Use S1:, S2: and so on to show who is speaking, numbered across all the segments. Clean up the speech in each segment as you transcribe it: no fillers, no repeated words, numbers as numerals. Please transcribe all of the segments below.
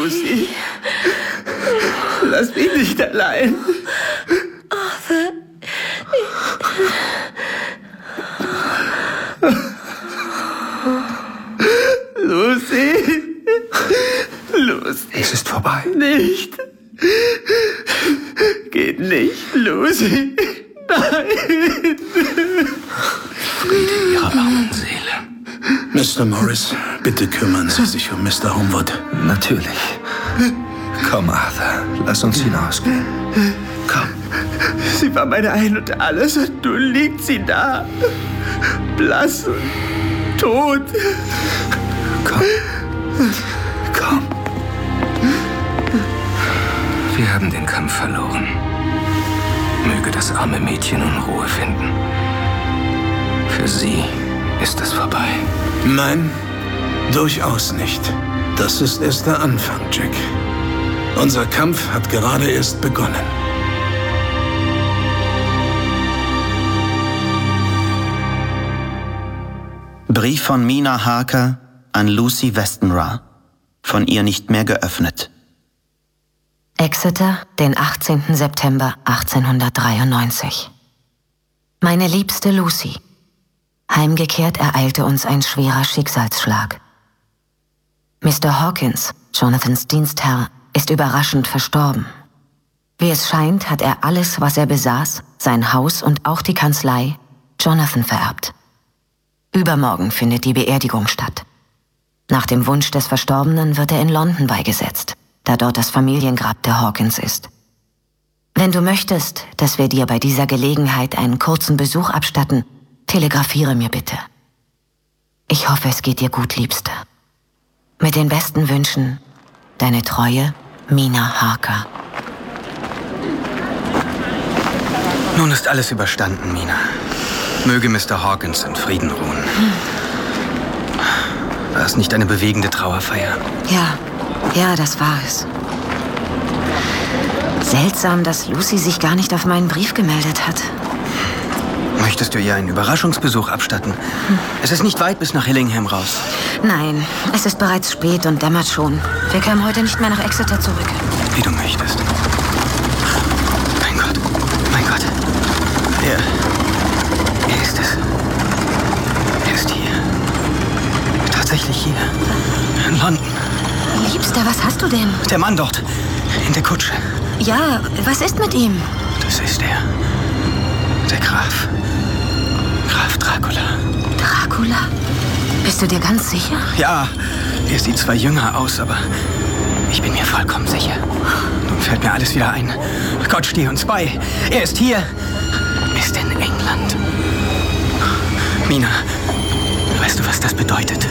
S1: Lucy. Lass mich nicht allein.
S2: Arthur.
S1: Lucy. Lucy.
S3: Es ist vorbei.
S1: Nicht. Geht nicht, Lucy. Nein.
S3: Friede ihrer armen Seele.
S4: Mr. Morris, bitte kümmern Sie sich um Mr. Homewood.
S3: Natürlich. Komm, Arthur, lass uns hinausgehen. Komm.
S1: Sie war mein Ein und Alles und nun liegt sie da. Blass und tot.
S3: Komm. Komm. Wir haben den Kampf verloren. Möge das arme Mädchen in Ruhe finden. Für sie ist es vorbei.
S4: Nein, durchaus nicht. Das ist erst der Anfang, Jack. Unser Kampf hat gerade erst begonnen.
S5: Brief von Mina Harker an Lucy Westenra. Von ihr nicht mehr geöffnet.
S6: Exeter, den 18. September 1893. Meine liebste Lucy. Heimgekehrt ereilte uns ein schwerer Schicksalsschlag. Mr. Hawkins, Jonathans Dienstherr, ist überraschend verstorben. Wie es scheint, hat er alles, was er besaß, sein Haus und auch die Kanzlei, Jonathan vererbt. Übermorgen findet die Beerdigung statt. Nach dem Wunsch des Verstorbenen wird er in London beigesetzt, da dort das Familiengrab der Hawkins ist. Wenn du möchtest, dass wir dir bei dieser Gelegenheit einen kurzen Besuch abstatten, telegrafiere mir bitte. Ich hoffe, es geht dir gut, Liebste. Mit den besten Wünschen, deine treue Mina Harker.
S3: Nun ist alles überstanden, Mina. Möge Mr. Hawkins in Frieden ruhen. War es nicht eine bewegende Trauerfeier?
S6: Ja, das war es. Seltsam, dass Lucy sich gar nicht auf meinen Brief gemeldet hat.
S3: Möchtest du ihr einen Überraschungsbesuch abstatten? Es ist nicht weit bis nach Hillingham raus.
S6: Nein, es ist bereits spät und dämmert schon. Wir können heute nicht mehr nach Exeter zurück.
S3: Wie du möchtest. Mein Gott, mein Gott. Er ist es. Er ist hier. Tatsächlich hier. In London.
S6: Liebster, was hast du denn?
S3: Der Mann dort. In der Kutsche.
S6: Ja, was ist mit ihm?
S3: Das ist er. Der Graf. Graf Dracula.
S6: Dracula? Bist du dir ganz sicher?
S3: Ja, er sieht zwar jünger aus, aber ich bin mir vollkommen sicher. Nun fällt mir alles wieder ein. Gott stehe uns bei. Er ist hier. Ist in England. Mina, weißt du, was das bedeutet?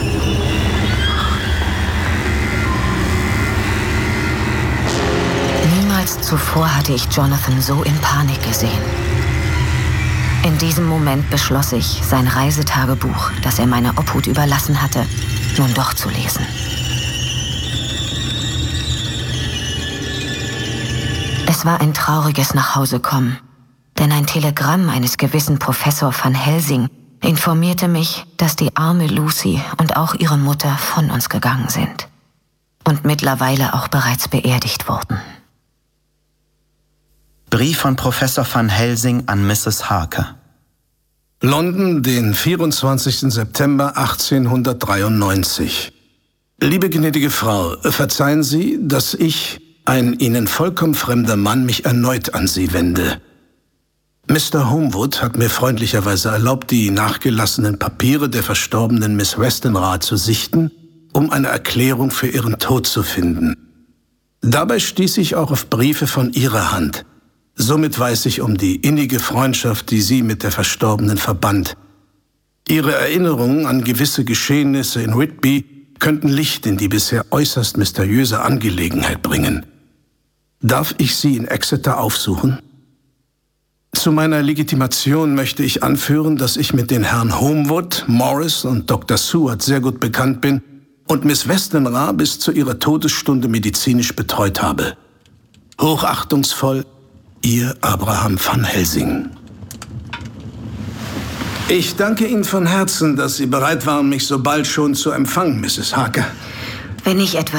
S6: Niemals zuvor hatte ich Jonathan so in Panik gesehen. In diesem Moment beschloss ich, sein Reisetagebuch, das er meiner Obhut überlassen hatte, nun doch zu lesen. Es war ein trauriges Nachhausekommen, denn ein Telegramm eines gewissen Professor van Helsing informierte mich, dass die arme Lucy und auch ihre Mutter von uns gegangen sind und mittlerweile auch bereits beerdigt wurden.
S5: Brief von Professor van Helsing an Mrs. Harker.
S4: London, den 24. September 1893. Liebe gnädige Frau, verzeihen Sie, dass ich, ein Ihnen vollkommen fremder Mann, mich erneut an Sie wende. Mr. Homewood hat mir freundlicherweise erlaubt, die nachgelassenen Papiere der verstorbenen Miss Westenra zu sichten, um eine Erklärung für ihren Tod zu finden. Dabei stieß ich auch auf Briefe von Ihrer Hand. Somit weiß ich um die innige Freundschaft, die Sie mit der Verstorbenen verband. Ihre Erinnerungen an gewisse Geschehnisse in Whitby könnten Licht in die bisher äußerst mysteriöse Angelegenheit bringen. Darf ich Sie in Exeter aufsuchen? Zu meiner Legitimation möchte ich anführen, dass ich mit den Herren Homewood, Morris und Dr. Seward sehr gut bekannt bin und Miss Westenra bis zu ihrer Todesstunde medizinisch betreut habe. Hochachtungsvoll, Ihr Abraham van Helsing. Ich danke Ihnen von Herzen, dass Sie bereit waren, mich so bald schon zu empfangen, Mrs. Harker.
S6: Wenn ich etwas